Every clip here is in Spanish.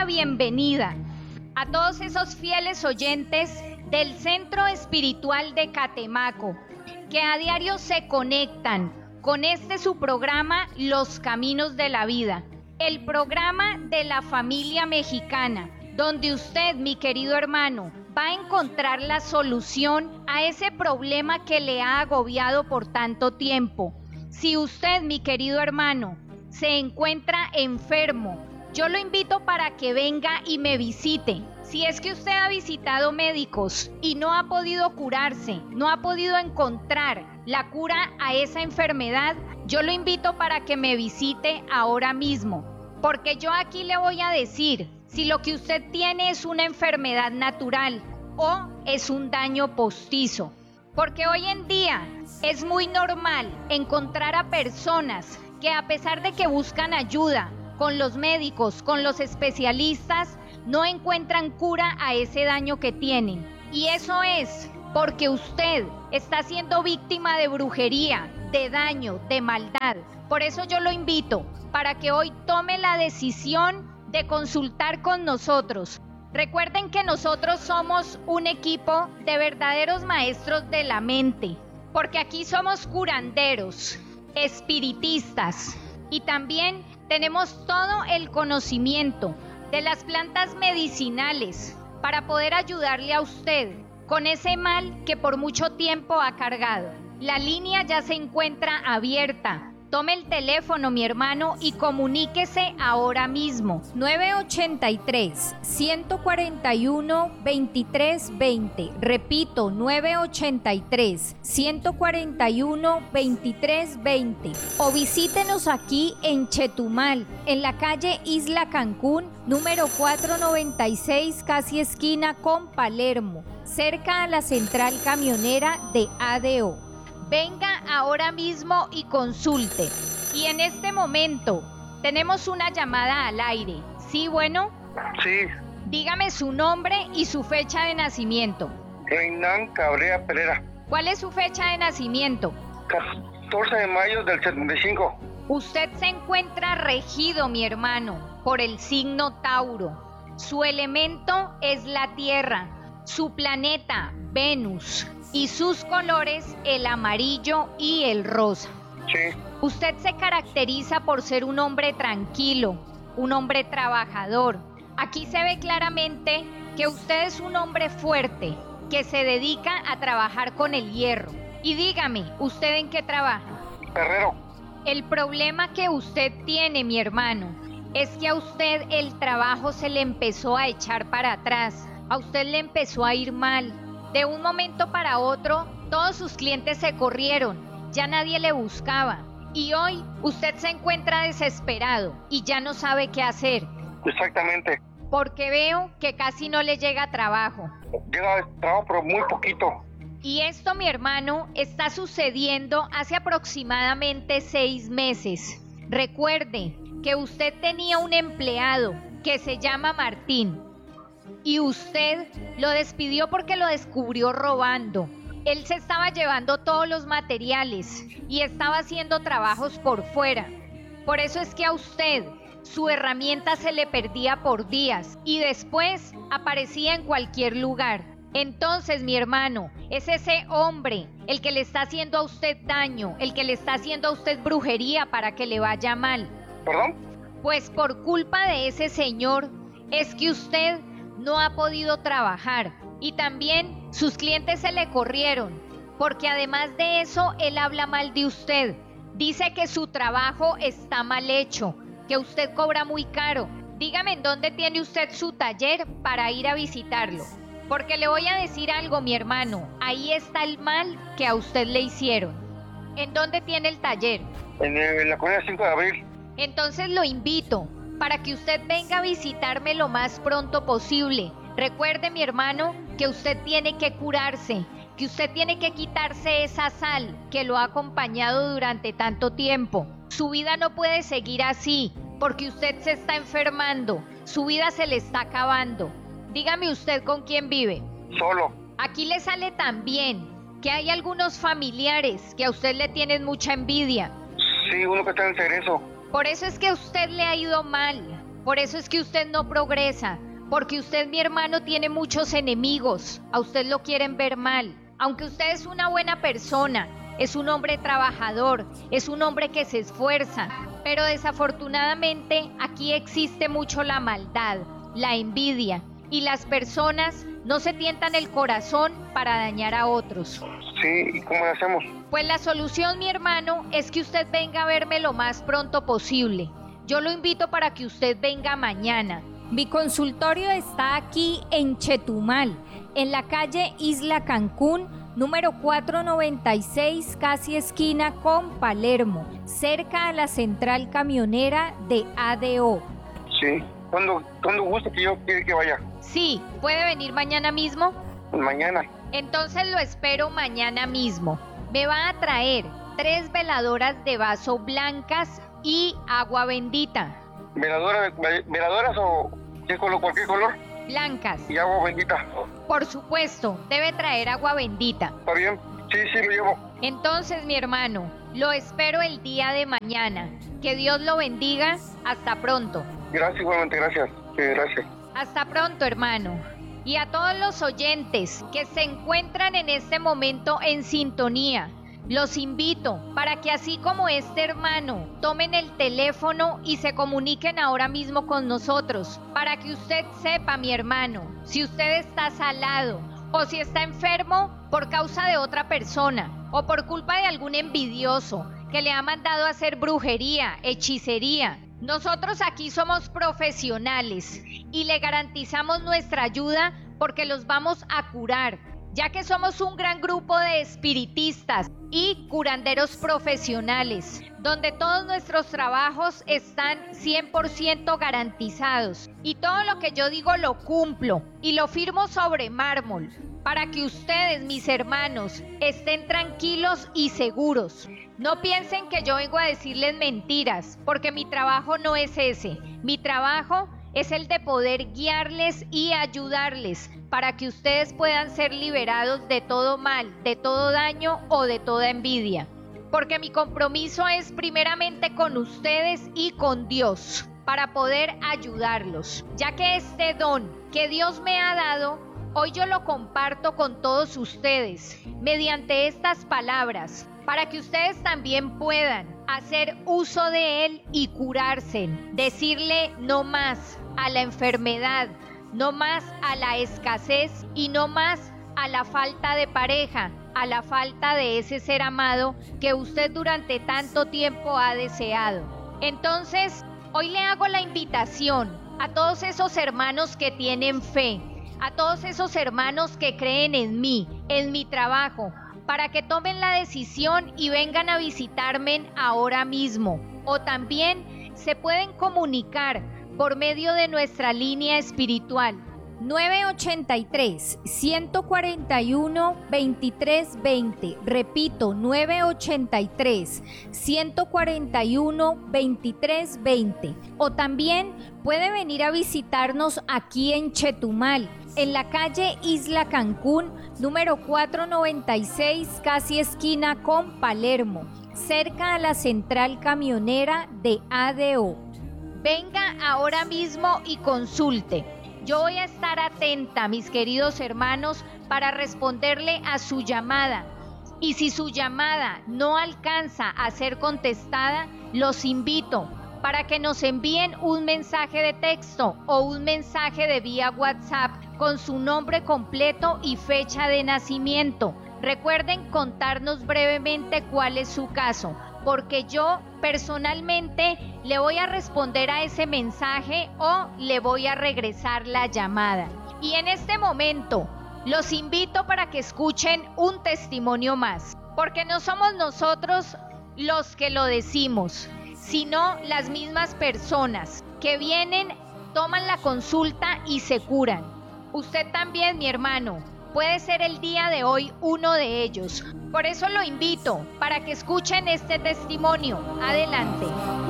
la bienvenida a todos esos fieles oyentes del Centro Espiritual de Catemaco, que a diario se conectan con su programa Los Caminos de la Vida, el programa de la familia mexicana, donde usted, mi querido hermano, va a encontrar la solución a ese problema que le ha agobiado por tanto tiempo. Si usted, mi querido hermano, se encuentra enfermo, yo lo invito para que venga y me visite. Si es que usted ha visitado médicos y no ha podido curarse, no ha podido encontrar la cura a esa enfermedad, yo lo invito para que me visite ahora mismo. Porque yo aquí le voy a decir si lo que usted tiene es una enfermedad natural o es un daño postizo. Porque hoy en día es muy normal encontrar a personas que, a pesar de que buscan ayuda con los médicos, con los especialistas, no encuentran cura a ese daño que tienen. Y eso es porque usted está siendo víctima de brujería, de daño, de maldad. Por eso yo lo invito para que hoy tome la decisión de consultar con nosotros. Recuerden que nosotros somos un equipo de verdaderos maestros de la mente, porque aquí somos curanderos, espiritistas, y también tenemos todo el conocimiento de las plantas medicinales para poder ayudarle a usted con ese mal que por mucho tiempo ha cargado. La línea ya se encuentra abierta. Tome el teléfono, mi hermano, y comuníquese ahora mismo. 983-141-2320. Repito, 983-141-2320. O visítenos aquí en Chetumal, en la calle Isla Cancún, número 496, casi esquina con Palermo, cerca a la central camionera de ADO. Venga ahora mismo y consulte. Y en este momento tenemos una llamada al aire. ¿Sí, bueno? Sí. Dígame su nombre y su fecha de nacimiento. Reynán Cabrera Pereira. ¿Cuál es su fecha de nacimiento? 14 de mayo del 75. Usted se encuentra regido, mi hermano, por el signo Tauro. Su elemento es la tierra. Su planeta, Venus. Y sus colores, el amarillo y el rosa. Sí. Usted se caracteriza por ser un hombre tranquilo, un hombre trabajador. Aquí se ve claramente que usted es un hombre fuerte, que se dedica a trabajar con el hierro. Y dígame, ¿usted en qué trabaja? Herrero. El problema que usted tiene, mi hermano, es que a usted el trabajo se le empezó a echar para atrás. A usted le empezó a ir mal. De un momento para otro, todos sus clientes se corrieron, ya nadie le buscaba. Y hoy usted se encuentra desesperado y ya no sabe qué hacer. Exactamente. Porque veo que casi no le llega trabajo. Llega trabajo, pero muy poquito. Y esto, mi hermano, está sucediendo hace aproximadamente 6 meses. Recuerde que usted tenía un empleado que se llama Martín. Y usted lo despidió porque lo descubrió robando. Él se estaba llevando todos los materiales y estaba haciendo trabajos por fuera. Por eso es que a usted su herramienta se le perdía por días y después aparecía en cualquier lugar. Entonces, mi hermano, es ese hombre el que le está haciendo a usted daño, el que le está haciendo a usted brujería para que le vaya mal. ¿Perdón? Pues por culpa de ese señor es que usted no ha podido trabajar y también sus clientes se le corrieron, porque además de eso él habla mal de usted. Dice que su trabajo está mal hecho, que usted cobra muy caro. Dígame en dónde tiene usted su taller para ir a visitarlo, porque le voy a decir algo, mi hermano, ahí está el mal que a usted le hicieron. ¿En dónde tiene el taller? En la colonia 5 de abril. Entonces lo invito para que usted venga a visitarme lo más pronto posible. Recuerde, mi hermano, que usted tiene que curarse, que usted tiene que quitarse esa sal que lo ha acompañado durante tanto tiempo. Su vida no puede seguir así, porque usted se está enfermando, su vida se le está acabando. Dígame usted con quién vive. Solo. Aquí le sale también que hay algunos familiares que a usted le tienen mucha envidia. Sí, uno que está en Cerezo. Por eso es que a usted le ha ido mal. Por eso es que usted no progresa, porque usted, mi hermano, tiene muchos enemigos. A usted lo quieren ver mal. Aunque usted es una buena persona, es un hombre trabajador, es un hombre que se esfuerza, pero desafortunadamente aquí existe mucho la maldad, la envidia, y las personas no se tientan el corazón para dañar a otros. Sí, ¿y cómo le hacemos? Pues la solución, mi hermano, es que usted venga a verme lo más pronto posible. Yo lo invito para que usted venga mañana. Mi consultorio está aquí en Chetumal, en la calle Isla Cancún, número 496, casi esquina con Palermo, cerca a la central camionera de ADO. Sí. ¿Cuándo gusta que yo quiera que vaya? Sí, ¿puede venir mañana mismo? Mañana. Entonces lo espero mañana mismo. Me va a traer 3 veladoras de vaso blancas y agua bendita. ¿Veladoras o qué color, cualquier color? Blancas. Y agua bendita. Por supuesto, debe traer agua bendita. ¿Está bien? Sí, lo llevo. Entonces, mi hermano, lo espero el día de mañana. Que Dios lo bendiga. Hasta pronto. Gracias, igualmente, gracias. Sí, gracias. Hasta pronto, hermano. Y a todos los oyentes que se encuentran en este momento en sintonía, los invito para que así como este hermano, tomen el teléfono y se comuniquen ahora mismo con nosotros, para que usted sepa, mi hermano, si usted está salado o si está enfermo por causa de otra persona o por culpa de algún envidioso que le ha mandado a hacer brujería, hechicería. Nosotros aquí somos profesionales y le garantizamos nuestra ayuda porque los vamos a curar, ya que somos un gran grupo de espiritistas y curanderos profesionales, donde todos nuestros trabajos están 100% garantizados. Y todo lo que yo digo lo cumplo y lo firmo sobre mármol, para que ustedes, mis hermanos, estén tranquilos y seguros. No piensen que yo vengo a decirles mentiras, porque mi trabajo no es ese. Mi trabajo es el de poder guiarles y ayudarles para que ustedes puedan ser liberados de todo mal, de todo daño o de toda envidia. Porque mi compromiso es primeramente con ustedes y con Dios, para poder ayudarlos, ya que este don que Dios me ha dado, hoy yo lo comparto con todos ustedes mediante estas palabras, para que ustedes también puedan hacer uso de él y curarse, decirle no más a la enfermedad, no más a la escasez y no más a la falta de pareja, a la falta de ese ser amado que usted durante tanto tiempo ha deseado. Entonces, hoy le hago la invitación a todos esos hermanos que tienen fe, a todos esos hermanos que creen en mí, en mi trabajo, para que tomen la decisión y vengan a visitarme ahora mismo. O también se pueden comunicar por medio de nuestra línea espiritual 983-141-2320. Repito, 983-141-2320. O también puede venir a visitarnos aquí en Chetumal, en la calle Isla Cancún, número 496, casi esquina con Palermo, cerca a la central camionera de ADO. Venga ahora mismo y consulte. Yo voy a estar atenta, mis queridos hermanos, para responderle a su llamada. Y si su llamada no alcanza a ser contestada, los invito para que nos envíen un mensaje de texto o un mensaje de vía WhatsApp con su nombre completo y fecha de nacimiento. Recuerden contarnos brevemente cuál es su caso, porque yo personalmente le voy a responder a ese mensaje o le voy a regresar la llamada. Y en este momento los invito para que escuchen un testimonio más, porque no somos nosotros los que lo decimos, sino las mismas personas que vienen, toman la consulta y se curan. Usted también, mi hermano, puede ser el día de hoy uno de ellos. Por eso lo invito para que escuchen este testimonio. Adelante.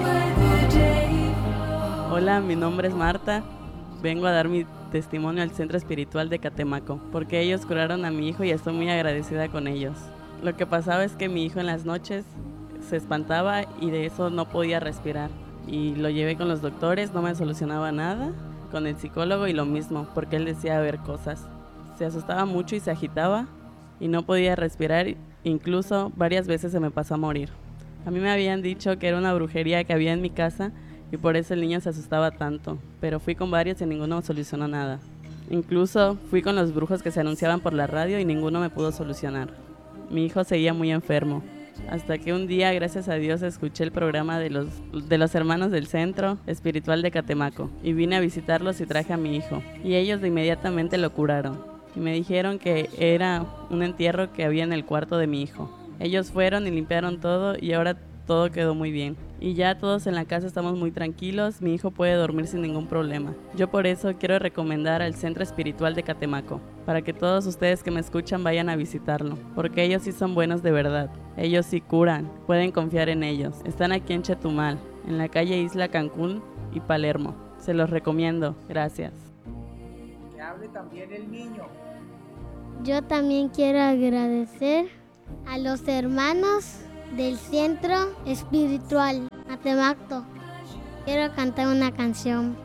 Hola, mi nombre es Marta. Vengo a dar mi testimonio al Centro Espiritual de Catemaco, porque ellos curaron a mi hijo y estoy muy agradecida con ellos. Lo que pasaba es que mi hijo en las noches se espantaba y de eso no podía respirar. y lo llevé con los doctores, no me solucionaba nada, con el psicólogo y lo mismo, porque él decía ver cosas. Se asustaba mucho y se agitaba y no podía respirar, incluso varias veces se me pasó a morir. A mí me habían dicho que era una brujería que había en mi casa y por eso el niño se asustaba tanto, pero fui con varios y ninguno solucionó nada. Incluso fui con los brujos que se anunciaban por la radio y ninguno me pudo solucionar. Mi hijo seguía muy enfermo, hasta que un día, gracias a Dios, escuché el programa de los hermanos del Centro Espiritual de Catemaco y vine a visitarlos y traje a mi hijo, y ellos de inmediatamente lo curaron y me dijeron que era un entierro que había en el cuarto de mi hijo. Ellos fueron y limpiaron todo y ahora todo quedó muy bien. Y ya todos en la casa estamos muy tranquilos, mi hijo puede dormir sin ningún problema. Yo por eso quiero recomendar al Centro Espiritual de Catemaco, para que todos ustedes que me escuchan vayan a visitarlo, porque ellos sí son buenos de verdad. Ellos sí curan, pueden confiar en ellos. Están aquí en Chetumal, en la calle Isla Cancún y Palermo. Se los recomiendo, gracias. Que hable también el niño. Yo también quiero agradecer a los hermanos del Centro Espiritual Catemaco. Quiero cantar una canción.